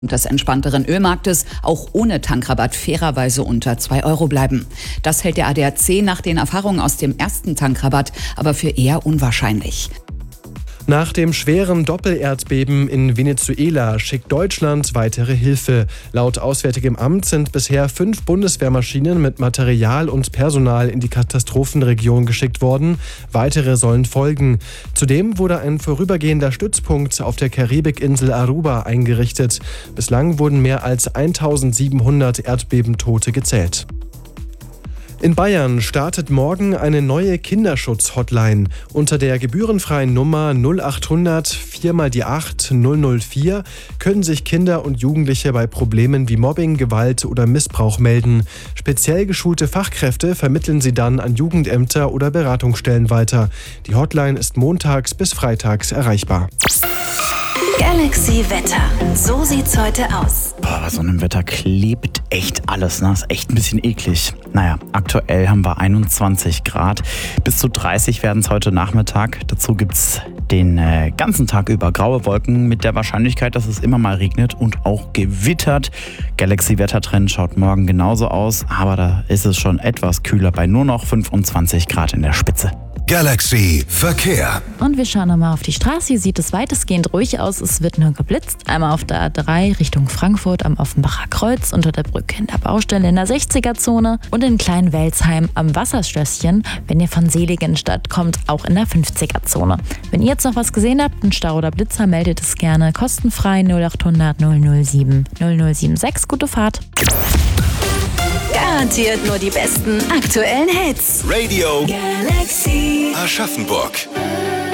des entspannteren Ölmarktes auch ohne Tankrabatt fairerweise unter 2 Euro bleiben. Das hält der ADAC nach den Erfahrungen aus dem ersten Tankrabatt aber für eher unwahrscheinlich. Nach dem schweren Doppelerdbeben in Venezuela schickt Deutschland weitere Hilfe. Laut Auswärtigem Amt sind bisher 5 Bundeswehrmaschinen mit Material und Personal in die Katastrophenregion geschickt worden. Weitere sollen folgen. Zudem wurde ein vorübergehender Stützpunkt auf der Karibikinsel Aruba eingerichtet. Bislang wurden mehr als 1700 Erdbebentote gezählt. In Bayern startet morgen eine neue Kinderschutz-Hotline. Unter der gebührenfreien Nummer 0800 4x8 004 können sich Kinder und Jugendliche bei Problemen wie Mobbing, Gewalt oder Missbrauch melden. Speziell geschulte Fachkräfte vermitteln sie dann an Jugendämter oder Beratungsstellen weiter. Die Hotline ist montags bis freitags erreichbar. Galaxy Wetter. So sieht's heute aus. Bei so einem Wetter klebt echt alles, ne? Ist echt ein bisschen eklig. Naja, aktuell haben wir 21 Grad. Bis zu 30 werden es heute Nachmittag. Dazu gibt's den ganzen Tag über graue Wolken mit der Wahrscheinlichkeit, dass es immer mal regnet und auch gewittert. Galaxy Wettertrend schaut morgen genauso aus, aber da ist es schon etwas kühler bei nur noch 25 Grad in der Spitze. Galaxy Verkehr. Und wir schauen nochmal auf die Straße. Hier sieht es weitestgehend ruhig aus. Es wird nur geblitzt. Einmal auf der A3 Richtung Frankfurt am Offenbacher Kreuz unter der Brücke in der Baustelle in der 60er-Zone und in Klein-Welsheim am Wasserstößchen, wenn ihr von Seligenstadt kommt, auch in der 50er-Zone. Wenn ihr jetzt noch was gesehen habt, einen Stau oder Blitzer, meldet es gerne kostenfrei 0800 007 0076. Gute Fahrt. Garantiert nur die besten aktuellen Hits. Radio Galaxy Aschaffenburg.